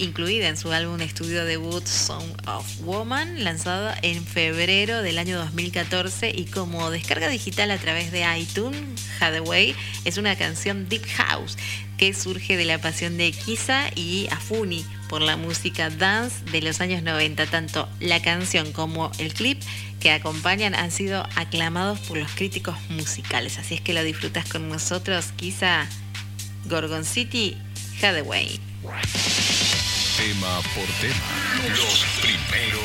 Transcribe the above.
incluida en su álbum de estudio debut Sound of Woman, lanzado en febrero del año 2014, y como descarga digital a través de iTunes. Hathaway es una canción deep house que surge de la pasión de Kisa y Afuni por la música dance de los años 90. Tanto la canción como el clip que acompañan han sido aclamados por los críticos musicales. Así es que lo disfrutas con nosotros, Kisa, Gorgon City, Hathaway. Tema por tema, los primeros